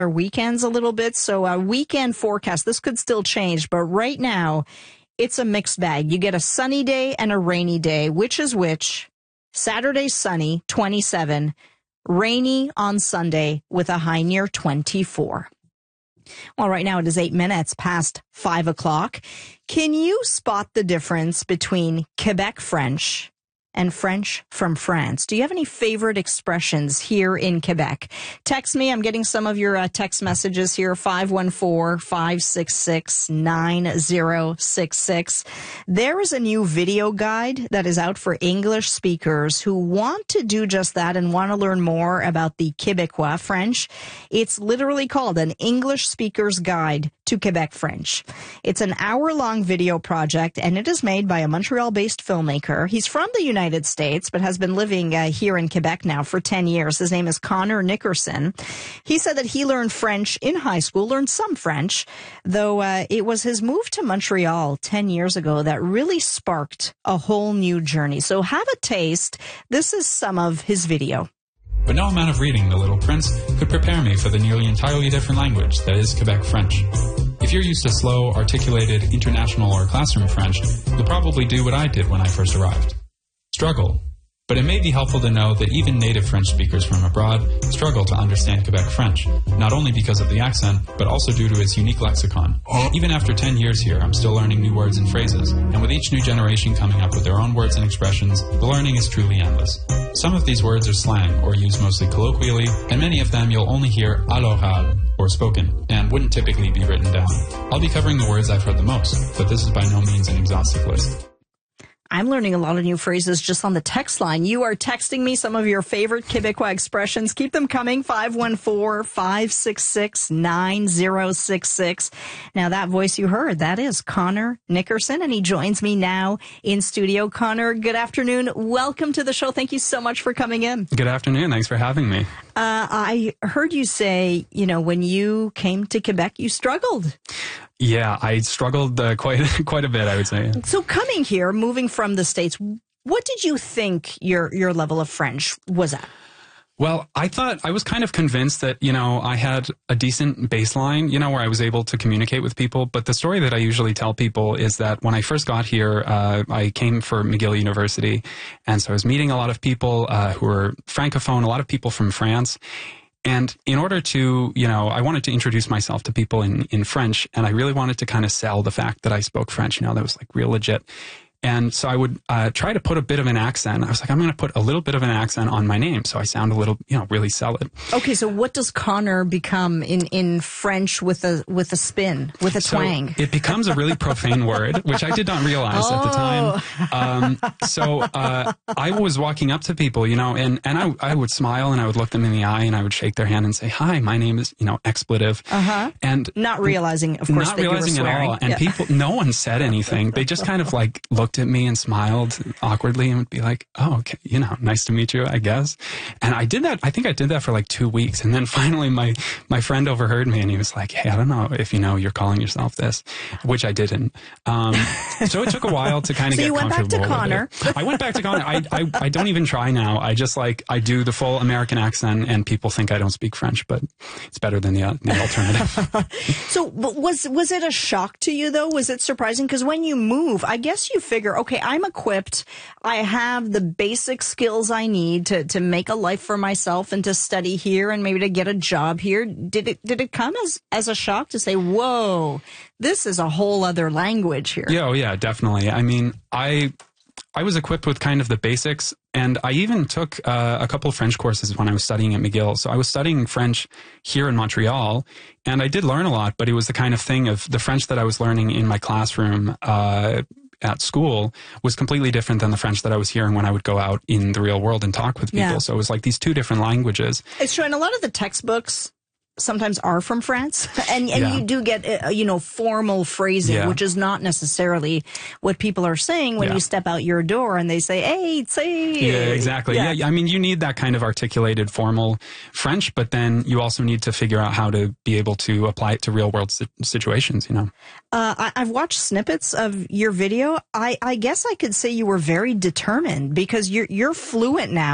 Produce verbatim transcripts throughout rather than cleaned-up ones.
our weekends a little bit. So a weekend forecast, this could still change, but right now it's a mixed bag. You get a sunny day and a rainy day. Which is which? Saturday sunny, twenty-seven, rainy on Sunday with a high near twenty-four. Well, right now it is eight minutes past five o'clock. Can you spot the difference between Quebec French and French from France? Do you have any favorite expressions here in Quebec? Text me. I'm getting some of your uh, text messages here. five one four, five six six, nine zero six six. There is a new video guide that is out for English speakers who want to do just that and want to learn more about the Québécois French. It's literally called an English Speaker's Guide to Quebec French. It's an hour-long video project, and it is made by a Montreal-based filmmaker. He's from the United States, but has been living uh, here in Quebec now for ten years. His name is Connor Nickerson. He said that he learned French in high school, learned some French, though uh, it was his move to Montreal ten years ago that really sparked a whole new journey. So have a taste. This is some of his video. But no amount of reading The Little Prince could prepare me for the nearly entirely different language that is Quebec French. If you're used to slow, articulated, international, or classroom French, you'll probably do what I did when I first arrived. Struggle. But it may be helpful to know that even native French speakers from abroad struggle to understand Quebec French, not only because of the accent, but also due to its unique lexicon. Even after ten years here, I'm still learning new words and phrases, and with each new generation coming up with their own words and expressions, the learning is truly endless. Some of these words are slang, or used mostly colloquially, and many of them you'll only hear à l'oral, or spoken, and wouldn't typically be written down. I'll be covering the words I've heard the most, but this is by no means an exhaustive list. I'm learning a lot of new phrases just on the text line. You are texting me some of your favorite Quebecois expressions. Keep them coming. five one four, five six six, nine zero six six. Now, that voice you heard, that is Connor Nickerson, and he joins me now in studio. Connor, good afternoon. Welcome to the show. Thank you so much for coming in. Good afternoon. Thanks for having me. Uh, I heard you say, you know, when you came to Quebec, you struggled. Yeah, I struggled uh, quite quite a bit, I would say. So coming here, moving from the States, what did you think your your level of French was at? Well, I thought, I was kind of convinced that, you know, I had a decent baseline, you know, where I was able to communicate with people. But the story that I usually tell people is that when I first got here, uh, I came for McGill University. And so I was meeting a lot of people uh, who were Francophone, a lot of people from France. And in order to, you know, I wanted to introduce myself to people in, in French, and I really wanted to kind of sell the fact that I spoke French, you know, that was like real legit. And so I would uh, try to put a bit of an accent. I was like, I'm going to put a little bit of an accent on my name, so I sound a little, you know, really sell it. Okay, so what does Connor become in, in French with a with a spin, with a twang? So it becomes a really profane word, which I did not realize oh. at the time. Um, so uh, I was walking up to people, you know, and, and I, I would smile and I would look them in the eye and I would shake their hand and say, hi, my name is, you know, expletive. Uh-huh. And not realizing, of course, not that realizing you were swearing. at all. And yeah. people, no one said anything. They just kind of like looked at me and smiled awkwardly and would be like, oh, okay, you know, nice to meet you, I guess. And I did that, I think I did that for like two weeks. And then finally my, my friend overheard me and he was like, hey, I don't know if you know you're calling yourself this, which I didn't. Um, so it took a while to kind of so get you went comfortable back to Connor. with it. I went back to Connor. I, I, I don't even try now. I just like, I do the full American accent and people think I don't speak French, but it's better than the, uh, the alternative. So was, was it a shock to you though? Was it surprising? Because when you move, I guess you figure, okay, I'm equipped. I have the basic skills I need to, to make a life for myself and to study here and maybe to get a job here. Did it, did it come as, as a shock to say, whoa, this is a whole other language here? Yeah, oh yeah, definitely. I mean, I, I was equipped with kind of the basics, and I even took uh, a couple of French courses when I was studying at McGill. So I was studying French here in Montreal, and I did learn a lot, but it was the kind of thing of the French that I was learning in my classroom uh, at school was completely different than the French that I was hearing when I would go out in the real world and talk with people. Yeah. So it was like these two different languages. It's true, and a lot of the textbooks sometimes are from France, and, and Yeah. you do get, uh, you know, formal phrasing, Yeah. which is not necessarily what people are saying when Yeah. you step out your door and they say, hey, say. Yeah, exactly. Yeah. yeah, I mean, you need that kind of articulated formal French, but then you also need to figure out how to be able to apply it to real world si- situations, you know. Uh, I, I've watched snippets of your video. I, I guess I could say you were very determined because you're you're fluent now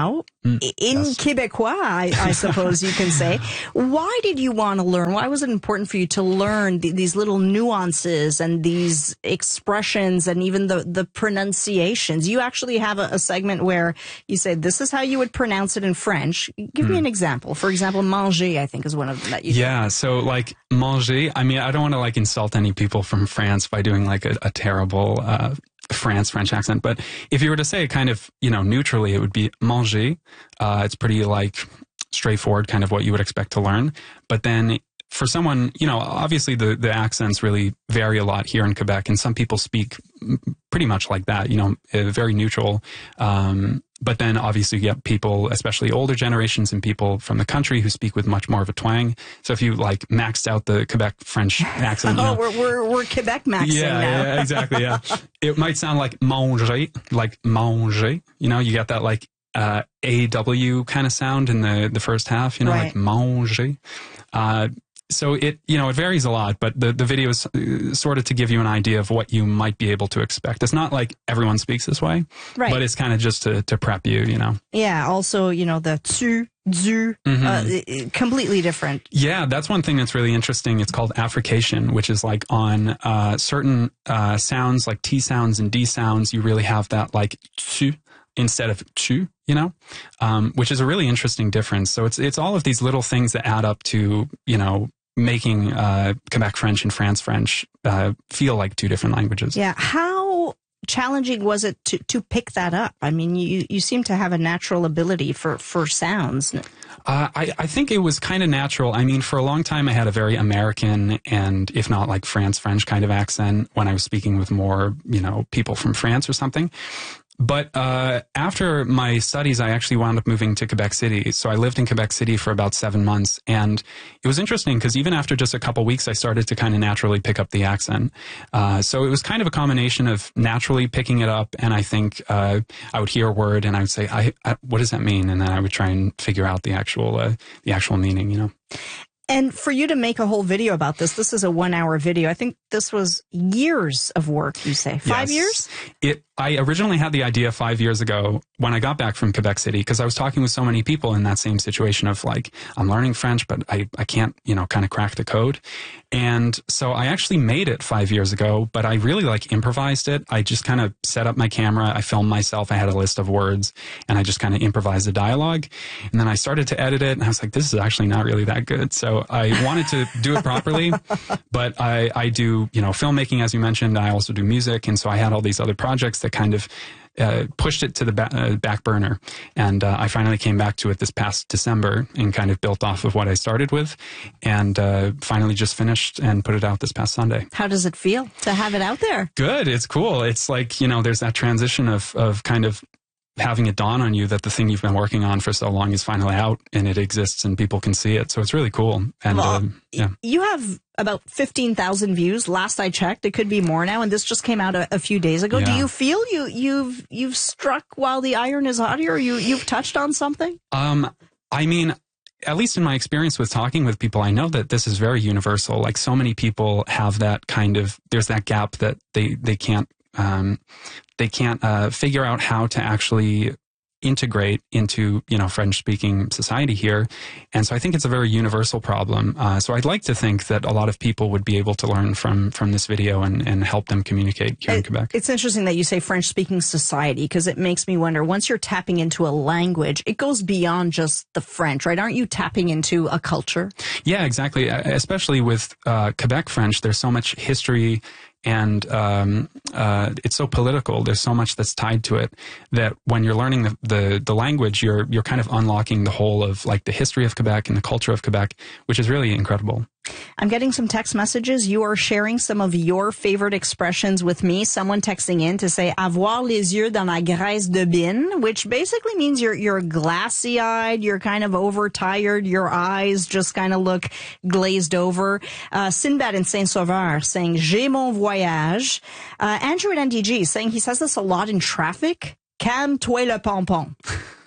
in yes. Québécois, I, I suppose you can say. Why did you want to learn? Why was it important for you to learn the, these little nuances and these expressions and even the, the pronunciations? You actually have a, a segment where you say, this is how you would pronounce it in French. Give mm. me an example. For example, manger, I think, is one of them that you Yeah, do. so like manger, I mean, I don't want to like insult any people from France by doing like a, a terrible uh France French accent, but if you were to say it kind of, you know, neutrally, it would be manger. Uh, it's pretty like straightforward, kind of what you would expect to learn. But then for someone, you know, obviously the, the accents really vary a lot here in Quebec, and some people speak pretty much like that, you know, very neutral. Um, but then obviously you get people, especially older generations and people from the country who speak with much more of a twang. So if you like maxed out the Quebec French accent, you oh, know, we're, we're, we're Quebec maxing yeah, now. yeah, exactly. Yeah. It might sound like manger, like manger, you know, you got that like, uh, A W kind of sound in the, the first half, you know, right. like manger. Uh, So it, you know, it varies a lot, but the, the video is sort of to give you an idea of what you might be able to expect. It's not like everyone speaks this way, right. but it's kind of just to, to prep you, you know. Yeah. Also, you know, the tu, du, mm-hmm. uh, completely different. Yeah. That's one thing that's really interesting. It's called affrication, which is like on uh, certain uh, sounds like T sounds and D sounds, you really have that like tu instead of tu, you know, um, which is a really interesting difference. So it's, it's all of these little things that add up to, you know, making uh, Quebec French and France French uh, feel like two different languages. Yeah. How challenging was it to, to pick that up? I mean, you, you seem to have a natural ability for, for sounds. Uh, I, I think it was kind of natural. I mean, for a long time, I had a very American and if not like France French kind of accent when I was speaking with more, you know, people from France or something. But uh, after my studies, I actually wound up moving to Quebec City. So I lived in Quebec City for about seven months. And it was interesting because even after just a couple weeks, I started to kind of naturally pick up the accent. Uh, so it was kind of a combination of naturally picking it up. And I think uh, I would hear a word and I would say, I, I, what does that mean? And then I would try and figure out the actual, uh, the actual meaning, you know. And for you to make a whole video about this, this is a one hour video. I think this was years of work, you say. Five yes. years? It, I originally had the idea five years ago when I got back from Quebec City, because I was talking with so many people in that same situation of like, I'm learning French, but I, I can't, you know, kind of crack the code. And so I actually made it five years ago, but I really like improvised it. I just kind of set up my camera. I filmed myself. I had a list of words and I just kind of improvised the dialogue. And then I started to edit it and I was like, this is actually not really that good. So I wanted to do it properly, but I, I do, you know, filmmaking, as you mentioned. I also do music. And so I had all these other projects that kind of uh, pushed it to the ba- uh, back burner. And uh, I finally came back to it this past December and kind of built off of what I started with and uh, finally just finished and put it out this past Sunday. How does it feel to have it out there? Good. It's cool. It's like, you know, there's that transition of, of kind of having it dawn on you that the thing you've been working on for so long is finally out and it exists and people can see it. So it's really cool. And well, um, yeah, you have about fifteen thousand views. Last I checked, it could be more now. And this just came out a, a few days ago. Yeah. Do you feel you, you've, you've struck while the iron is hot here? Or you, you've touched on something? Um, I mean, at least in my experience with talking with people, I know that this is very universal. Like so many people have that kind of, there's that gap that they, they can't, um, they can't uh, figure out how to actually integrate into, you know, French-speaking society here. And so I think it's a very universal problem. Uh, so I'd like to think that a lot of people would be able to learn from from this video and, and help them communicate here it, in Quebec. It's interesting that you say French-speaking society because it makes me wonder, once you're tapping into a language, it goes beyond just the French, right? Aren't you tapping into a culture? Yeah, exactly. Especially with uh, Quebec French, there's so much history and um, uh, it's so political. There's so much that's tied to it that when you're learning the, the, the language, you're you're kind of unlocking the whole of like the history of Quebec and the culture of Quebec, which is really incredible. I'm getting some text messages. You are sharing some of your favorite expressions with me. Someone texting in to say, avoir les yeux dans la graisse de bine, which basically means you're, you're glassy-eyed, you're kind of overtired, your eyes just kind of look glazed over. Uh, Sinbad in Saint-Sauveur saying, j'ai mon voyage. Uh, Andrew at N D G saying he says this a lot in traffic. Calme-toi le pompon.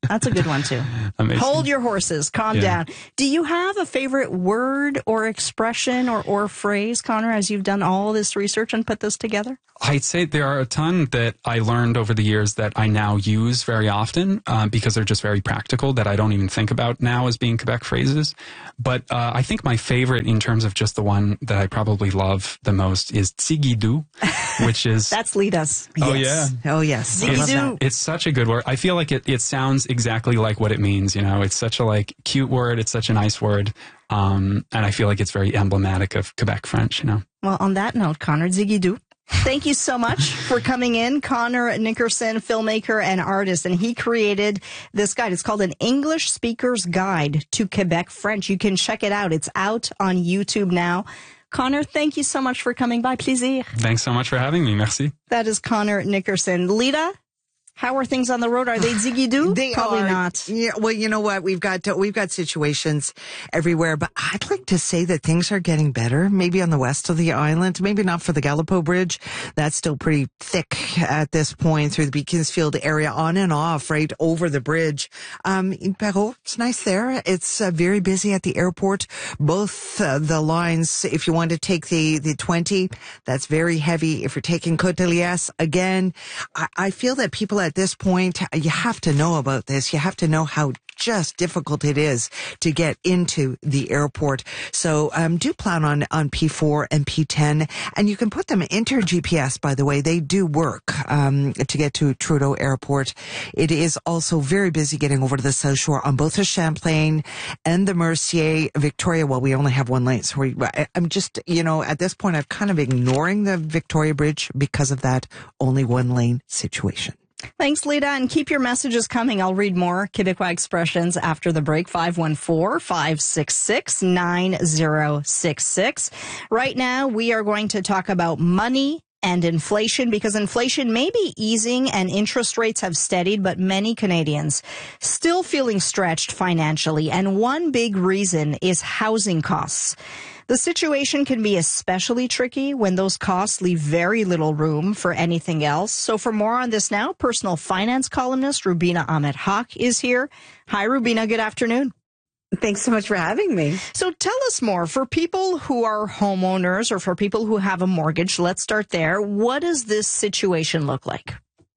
That's a good one, too. Amazing. Hold your horses. Calm Yeah. down. Do you have a favorite word or expression or, or phrase, Connor, as you've done all this research and put this together? I'd say there are a ton that I learned over the years that I now use very often uh, because they're just very practical that I don't even think about now as being Quebec phrases. But uh, I think my favorite in terms of just the one that I probably love the most is tsigidou, which is... That's Lita's. Oh, Yes. yeah. Oh, yes. I love Ziggy-doo. that. It's such a good word. I feel like it, it sounds exactly like what it means, you know. It's such a like cute word. It's such a nice word. Um, and I feel like it's very emblematic of Quebec French, you know. Well, on that note, Connor, Ziggy-doo. Thank you so much for coming in. Connor Nickerson, filmmaker and artist, and he created this guide. It's called An English Speaker's Guide to Quebec French. You can check it out. It's out on YouTube now. Connor, thank you so much for coming by. Plaisir. Thanks so much for having me. Merci. That is Connor Nickerson. Lita, how are things on the road? Are they ziggy-doo? They Probably are. not. Yeah, well, you know what? We've got we've got situations everywhere, but I'd like to say that things are getting better. Maybe on the west of the island, maybe not for the Gallipo Bridge. That's still pretty thick at this point through the Beaconsfield area, on and off, right over the bridge. Um, in Perrault, it's nice there. It's uh, very busy at the airport. Both uh, the lines, if you want to take the the twenty, that's very heavy. If you're taking Côte de Liesse, again, I, I feel that people at this point, you have to know about this. You have to know how just difficult it is to get into the airport. So um, do plan on, on P four and P ten. And you can put them into your G P S, by the way. They do work um, to get to Trudeau Airport. It is also very busy getting over to the South Shore on both the Champlain and the Mercier. Victoria, well, we only have one lane. So we, I, I'm just, you know, at this point, I'm kind of ignoring the Victoria Bridge because of that only one lane situation. Thanks, Lita, and keep your messages coming. I'll read more Quebecois expressions after the break. five one four, five six six, nine zero six six. Right now, we are going to talk about money and inflation, because inflation may be easing and interest rates have steadied, but many Canadians still feeling stretched financially. And one big reason is housing costs. The situation can be especially tricky when those costs leave very little room for anything else. So for more on this now, personal finance columnist Rubina Ahmed-Haq is here. Hi, Rubina. Good afternoon. Thanks so much for having me. So tell us more. For people who are homeowners or for people who have a mortgage, let's start there. What does this situation look like?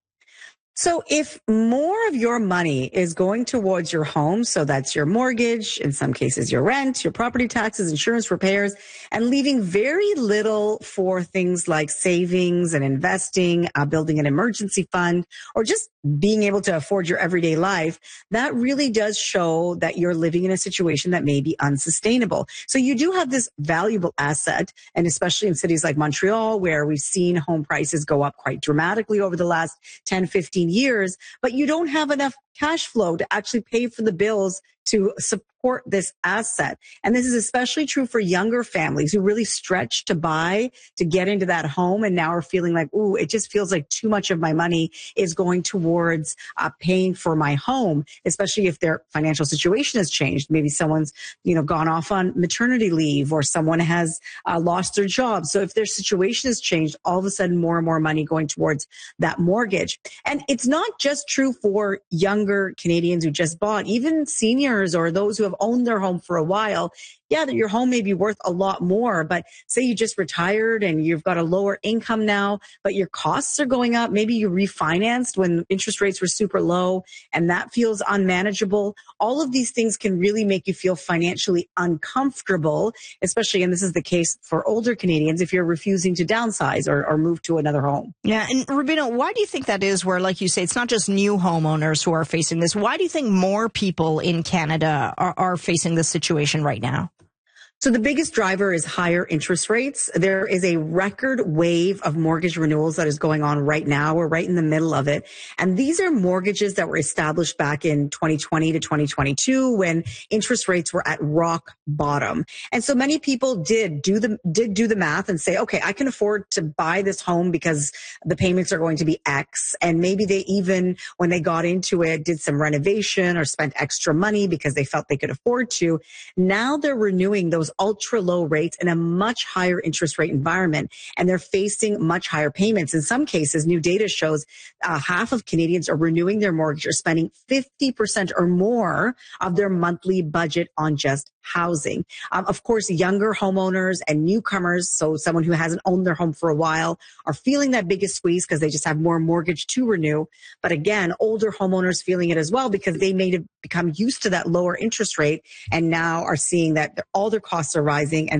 So if more of your money is going towards your home, so that's your mortgage, in some cases your rent, your property taxes, insurance, repairs, and leaving very little for things like savings and investing, uh, building an emergency fund, or just being able to afford your everyday life, that really does show that you're living in a situation that may be unsustainable. So you do have this valuable asset, and especially in cities like Montreal, where we've seen home prices go up quite dramatically over the last ten, fifteen years, but you don't have enough cash flow to actually pay for the bills to support this asset. And this is especially true for younger families who really stretch to buy to get into that home and now are feeling like, ooh, it just feels like too much of my money is going towards uh, paying for my home, especially if their financial situation has changed. Maybe someone's, you know, gone off on maternity leave or someone has uh, lost their job. So if their situation has changed, all of a sudden more and more money going towards that mortgage. And it's not just true for younger Canadians who just bought, even seniors or those who have owned their home for a while. Yeah, that your home may be worth a lot more, but say you just retired and you've got a lower income now, but your costs are going up. Maybe you refinanced when interest rates were super low and that feels unmanageable. All of these things can really make you feel financially uncomfortable, especially, and this is the case for older Canadians, if you're refusing to downsize or, or move to another home. Yeah, and Rubina, why do you think that is where, like you say, it's not just new homeowners who are facing this? Why do you think more people in Canada are, are facing this situation right now? So the biggest driver is higher interest rates. There is a record wave of mortgage renewals that is going on right now. We're right in the middle of it. And these are mortgages that were established back in twenty twenty to twenty twenty-two when interest rates were at rock bottom. And so many people did do the, did do the math and say, okay, I can afford to buy this home because the payments are going to be X. And maybe they even, when they got into it, did some renovation or spent extra money because they felt they could afford to. Now they're renewing those ultra low rates and a much higher interest rate environment, and they're facing much higher payments. In some cases, new data shows uh, half of Canadians are renewing their mortgage or spending fifty percent or more of their monthly budget on just housing. Um, of course, younger homeowners and newcomers, so someone who hasn't owned their home for a while, are feeling that biggest squeeze because they just have more mortgage to renew. But again, older homeowners feeling it as well because they may have become used to that lower interest rate and now are seeing that all their costs are rising and